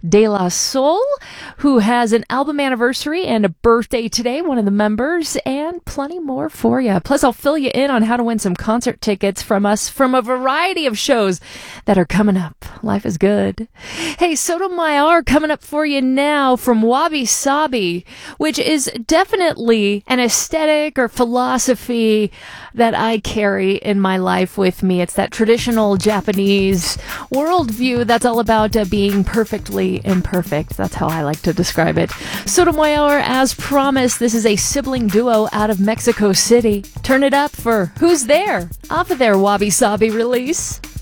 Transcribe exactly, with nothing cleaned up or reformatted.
De La Soul, who has an album anniversary and a birthday today, one of the members, and plenty more for you. Plus, I'll fill you in on how to win some concert tickets from us from a variety of shows that are coming up. Life is good. Hey, Sotomayor coming up for you now from Wabi Sabi, which is definitely an aesthetic or philosophy that I carry in my life with me. It's that traditional Japanese worldview that's all about uh, being perfectly imperfect. That's how I like to describe it. Sotomayor, as promised, this is a sibling duo out of Mexico City. Turn it up for Who's There? Off of their Wabi Sabi release.